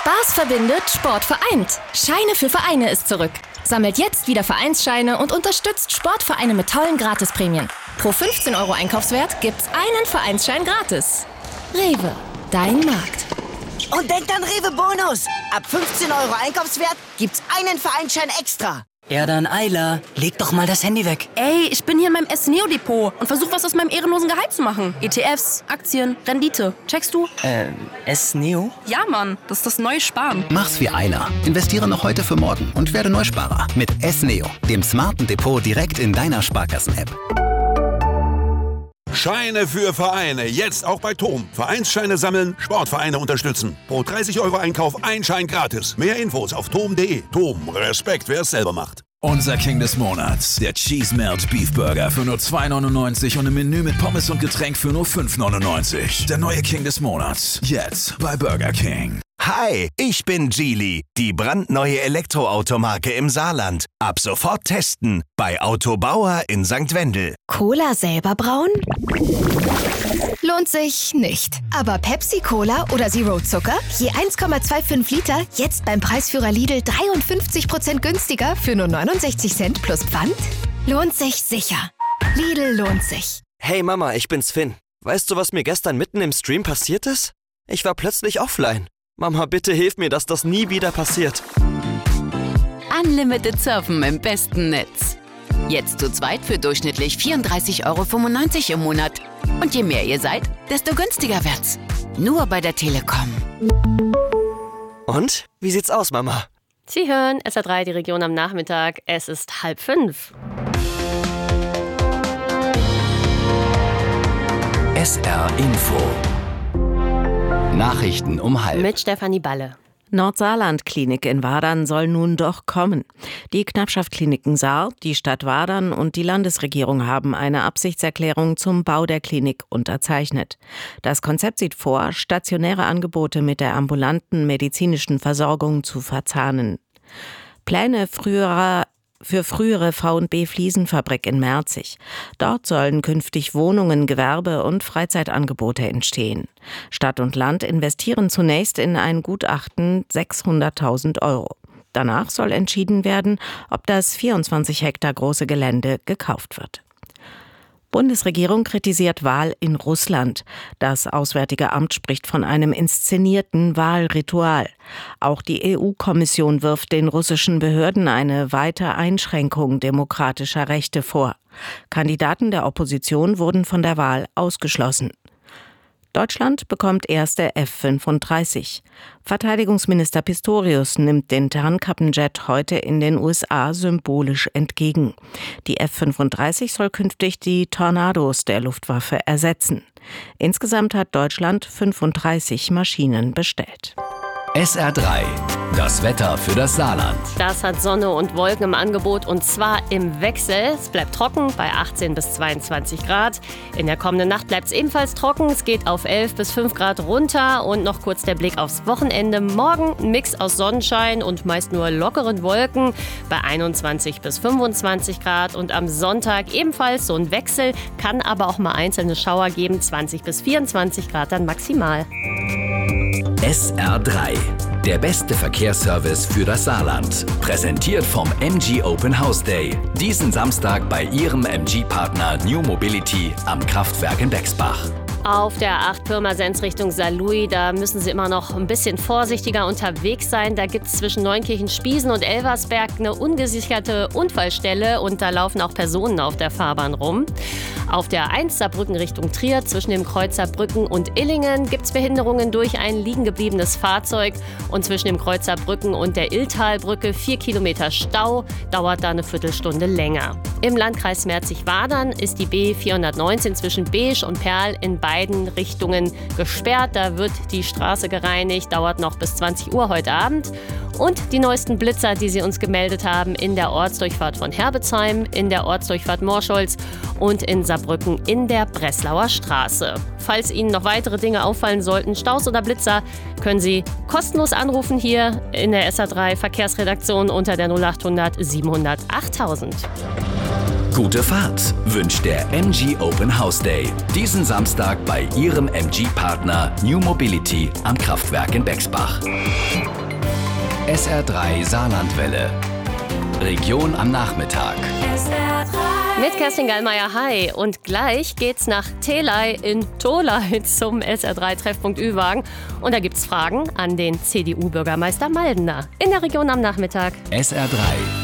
Spaß verbindet, Sport vereint. Scheine für Vereine ist zurück. Sammelt jetzt wieder Vereinsscheine und unterstützt Sportvereine mit tollen Gratisprämien. Pro 15 € Einkaufswert gibt's einen Vereinsschein gratis. Rewe, dein Markt. Und denkt an Rewe Bonus. Ab 15 € Einkaufswert gibt's einen Vereinsschein extra. Ja dann, Ayla, leg doch mal das Handy weg. Ey, ich bin hier in meinem S-Neo-Depot und versuche was aus meinem ehrenlosen Gehalt zu machen. ETFs, Aktien, Rendite. Checkst du? S-Neo? Ja, Mann, das ist das neue Sparen. Mach's wie Ayla. Investiere noch heute für morgen und werde Neusparer mit S-Neo, dem smarten Depot direkt in deiner Sparkassen-App. Scheine für Vereine, jetzt auch bei TOM. Vereinsscheine sammeln, Sportvereine unterstützen. Pro 30 € Einkauf ein Schein gratis. Mehr Infos auf tom.de. TOM, Respekt, wer es selber macht. Unser King des Monats, der Cheese Melt Beef Burger für nur 2,99 € und ein Menü mit Pommes und Getränk für nur 5,99 €. Der neue King des Monats, jetzt bei Burger King. Hi, ich bin Geely, die brandneue Elektroautomarke im Saarland. Ab sofort testen bei Autobauer in St. Wendel. Cola selber brauen? Lohnt sich nicht. Aber Pepsi-Cola oder Zero Zucker? Je 1,25 Liter, jetzt beim Preisführer Lidl 53% günstiger für nur 69 Cent plus Pfand? Lohnt sich sicher. Lidl lohnt sich. Hey Mama, ich bin's Finn. Weißt du, was mir gestern mitten im Stream passiert ist? Ich war plötzlich offline. Mama, bitte hilf mir, dass das nie wieder passiert. Unlimited Surfen im besten Netz. Jetzt zu zweit für durchschnittlich 34,95 € im Monat. Und je mehr ihr seid, desto günstiger wird's. Nur bei der Telekom. Und? Wie sieht's aus, Mama? Sie hören SR3, die Region am Nachmittag. Es ist 4:30. SR Info. Nachrichten um 12:30. Mit Stefanie Balle. Nordsaarland-Klinik in Wadern soll nun doch kommen. Die Knappschaft Kliniken Saar, die Stadt Wadern und die Landesregierung haben eine Absichtserklärung zum Bau der Klinik unterzeichnet. Das Konzept sieht vor, stationäre Angebote mit der ambulanten medizinischen Versorgung zu verzahnen. Pläne für frühere V&B Fliesenfabrik in Merzig. Dort sollen künftig Wohnungen, Gewerbe und Freizeitangebote entstehen. Stadt und Land investieren zunächst in ein Gutachten 600.000 €. Danach soll entschieden werden, ob das 24 Hektar große Gelände gekauft wird. Bundesregierung kritisiert Wahl in Russland. Das Auswärtige Amt spricht von einem inszenierten Wahlritual. Auch die EU-Kommission wirft den russischen Behörden eine weite Einschränkung demokratischer Rechte vor. Kandidaten der Opposition wurden von der Wahl ausgeschlossen. Deutschland bekommt erste F-35. Verteidigungsminister Pistorius nimmt den Tarnkappenjet heute in den USA symbolisch entgegen. Die F-35 soll künftig die Tornados der Luftwaffe ersetzen. Insgesamt hat Deutschland 35 Maschinen bestellt. SR3, das Wetter für das Saarland. Das hat Sonne und Wolken im Angebot und zwar im Wechsel. Es bleibt trocken bei 18 bis 22 Grad. In der kommenden Nacht bleibt es ebenfalls trocken. Es geht auf 11 bis 5 Grad runter und noch kurz der Blick aufs Wochenende. Morgen ein Mix aus Sonnenschein und meist nur lockeren Wolken bei 21 bis 25 Grad. Und am Sonntag ebenfalls so ein Wechsel, kann aber auch mal einzelne Schauer geben. 20 bis 24 Grad dann maximal. SR3, der beste Verkehrsservice für das Saarland. Präsentiert vom MG Open House Day. Diesen Samstag bei Ihrem MG-Partner New Mobility am Kraftwerk in Bexbach. Auf der A8 Pirmasens Richtung Saarlouis, da müssen Sie immer noch ein bisschen vorsichtiger unterwegs sein. Da gibt es zwischen Neunkirchen-Spiesen und Elversberg eine ungesicherte Unfallstelle und da laufen auch Personen auf der Fahrbahn rum. Auf der A1 Saarbrücken Richtung Trier zwischen dem Kreuz Saarbrücken und Illingen gibt es Behinderungen durch ein liegen gebliebenes Fahrzeug und zwischen dem Kreuz Saarbrücken und der Illtalbrücke 4 Kilometer Stau, dauert da eine Viertelstunde länger. Im Landkreis Merzig-Wadern ist die B419 zwischen Beesch und Perl in beiden Richtungen gesperrt. Da wird die Straße gereinigt, dauert noch bis 20 Uhr heute Abend. Und die neuesten Blitzer, die Sie uns gemeldet haben, in der Ortsdurchfahrt von Herbetsheim, in der Ortsdurchfahrt Morscholz und in Saarbrücken in der Breslauer Straße. Falls Ihnen noch weitere Dinge auffallen sollten, Staus oder Blitzer, können Sie kostenlos anrufen hier in der SR3 Verkehrsredaktion unter der 0800 700 8000. Gute Fahrt wünscht der MG Open House Day. Diesen Samstag bei Ihrem MG-Partner New Mobility am Kraftwerk in Bexbach. SR3 Saarlandwelle. Region am Nachmittag. Mit Kerstin Gallmeier, hi. Und gleich geht's nach Telei in Tolai zum SR3-Treffpunkt Ü-Wagen. Und da gibt's Fragen an den CDU-Bürgermeister Maldner in der Region am Nachmittag. SR3